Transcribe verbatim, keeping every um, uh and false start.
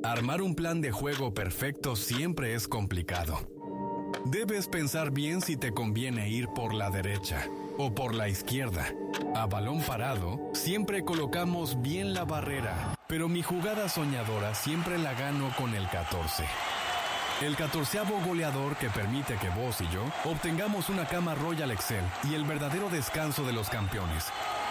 Armar un plan de juego perfecto siempre es complicado. Debes pensar bien si te conviene ir por la derecha o por la izquierda. A balón parado, siempre colocamos bien la barrera, pero mi jugada soñadora siempre la gano con el catorce. El catorceavo goleador que permite que vos y yo obtengamos una cama Royal Excel y el verdadero descanso de los campeones.